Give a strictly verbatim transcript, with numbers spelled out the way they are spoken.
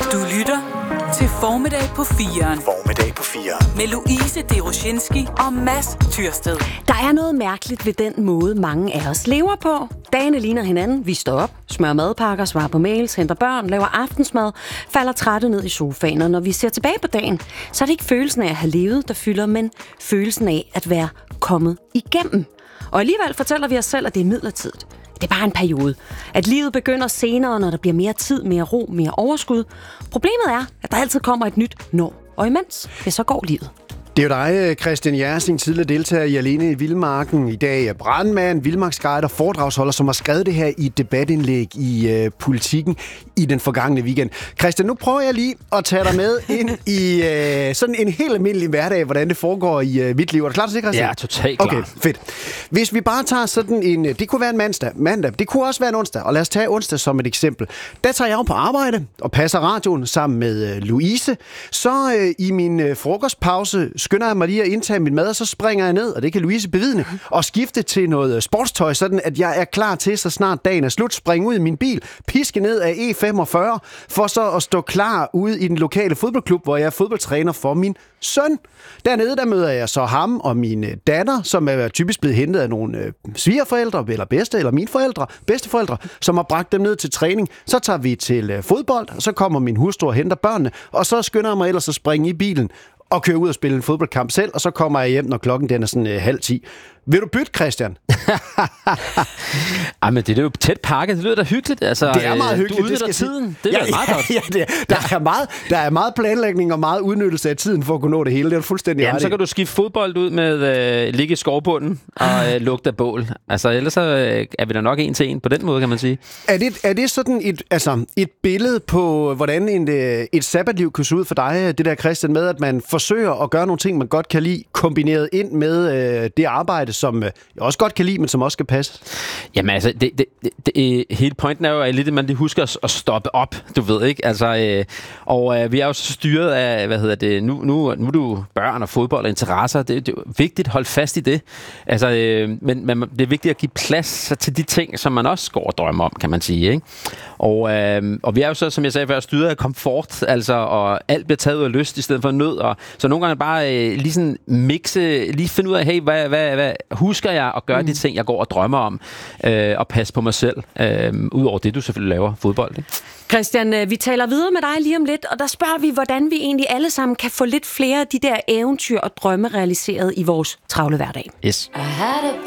Du lytter til Formiddag på firen. Formiddag på firen. Med Louise Deroshinski og Mads Tyrsted. Der er noget mærkeligt ved den måde, mange af os lever på. Dagene ligner hinanden. Vi står op, smører madpakker, svarer på mails, henter børn, laver aftensmad, falder trætte ned i sofaen. Og når vi ser tilbage på dagen, så er det ikke følelsen af at have levet, der fylder, men følelsen af at være kommet igennem. Og alligevel fortæller vi os selv, at det er midlertidigt. Det er bare en periode. At livet begynder senere, når der bliver mere tid, mere ro, mere overskud. Problemet er, at der altid kommer et nyt når. Og imens, ja, så går livet. Det er jo dig, Christian Jersing, tidligere deltager i Alene i Vildmarken. I dag er brandmand, vildmarksguide og foredragsholder, som har skrevet det her i et debatindlæg i øh, Politikken i den forgangne weekend. Christian, nu prøver jeg lige at tage dig med ind i øh, sådan en helt almindelig hverdag, hvordan det foregår i øh, mit liv. Er du klar til det, Christian? Ja, totalt klar. Okay, fedt. Hvis vi bare tager sådan en... Det kunne være en mandag, mandag. Det kunne også være en onsdag. Og lad os tage onsdag som et eksempel. Der tager jeg jo på arbejde og passer radioen sammen med øh, Louise. Så øh, i min øh, frokostpause skynder jeg mig lige at indtage min mad, og så springer jeg ned, og det kan Louise bevidne, og skifte til noget sportstøj, sådan at jeg er klar til, så snart dagen er slut, springe ud i min bil, piske ned af E femogfyrre, for så at stå klar ude i den lokale fodboldklub, hvor jeg er fodboldtræner for min søn. Dernede, der møder jeg så ham og min datter, som er typisk blevet hentet af nogle øh, svigerforældre, eller bedste, eller mine forældre, bedsteforældre, som har bragt dem ned til træning. Så tager vi til øh, fodbold, og så kommer min hustru og henter børnene, og så skynder jeg mig ellers at springe i bilen, og køre ud og spille en fodboldkamp selv, og så kommer jeg hjem, når klokken den er sådan øh, halv ti. Vil du bytte, Christian? Ej, men det er jo tæt pakket. Det lyder da hyggeligt. Altså, det er meget hyggeligt. Du udnytter det tiden. Det er ja, meget ja, godt. Ja, det er, der, er meget, der er meget planlægning og meget udnyttelse af tiden for at kunne nå det hele. Det er fuldstændig Jamen, ret. så kan du skifte fodbold ud med øh, ligge i skovbunden og øh, lugte af bål. Altså, ellers så, øh, er vi da nok en til en på den måde, kan man sige. Er det, er det sådan et, altså, et billede på, hvordan en, et sabbatliv kan se ud for dig, det der, Christian, med, at man forsøger at gøre nogle ting, man godt kan lide, kombineret ind med øh, det arbejde, som øh, jeg også godt kan lide, men som også skal passe? Jamen altså, det, det, det, det, hele pointen er jo at lidt, at man lige husker at, at stoppe op, du ved, ikke? Altså, øh, og øh, vi er jo så styret af, hvad hedder det, nu, nu, nu er du børn og fodbold og interesser, det, det er jo vigtigt at holde fast i det. Altså, øh, men, men det er vigtigt at give plads til de ting, som man også går og drømmer om, kan man sige, ikke? Og, øh, og vi er jo så, som jeg sagde før, styret af komfort, altså, og alt bliver taget ud af lyst i stedet for nød, og så nogle gange bare øh, lige sådan mixe, lige finde ud af, hey, hvad, hvad, hvad husker jeg at gøre mm. de ting, jeg går og drømmer om, øh, og passe på mig selv, øh, udover det, du selvfølgelig laver, fodbold, ikke? Christian, vi taler videre med dig lige om lidt, og der spørger vi, hvordan vi egentlig alle sammen kan få lidt flere af de der eventyr og drømme realiseret i vores travle hverdag. Yes.